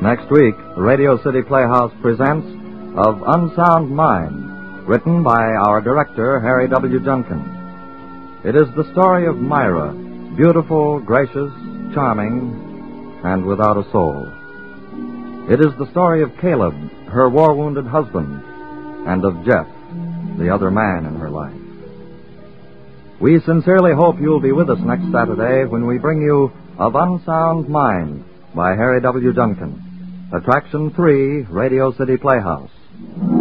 Next week, Radio City Playhouse presents Of Unsound Mind, written by our director, Harry W. Junkin. It is the story of Myra, beautiful, gracious, charming, and without a soul. It is the story of Caleb, her war-wounded husband, and of Jeff, the other man in her life. We sincerely hope you'll be with us next Saturday when we bring you Of Unsound Mind by Harry W. Junkin. Attraction 3, Radio City Playhouse.